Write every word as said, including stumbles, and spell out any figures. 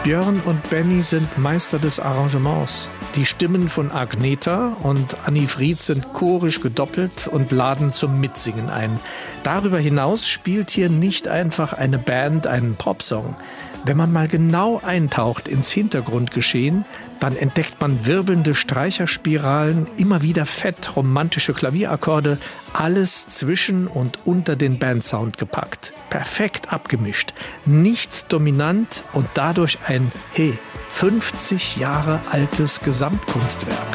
Björn und Benny sind Meister des Arrangements. Die Stimmen von Agneta und Anni Fried sind chorisch gedoppelt und laden zum Mitsingen ein. Darüber hinaus spielt hier nicht einfach eine Band einen Popsong. Wenn man mal genau eintaucht ins Hintergrundgeschehen, dann entdeckt man wirbelnde Streicherspiralen, immer wieder fett romantische Klavierakkorde, alles zwischen und unter den Bandsound gepackt. Perfekt abgemischt, nichts dominant und dadurch ein, hey, fünfzig Jahre altes Gesamtkunstwerk.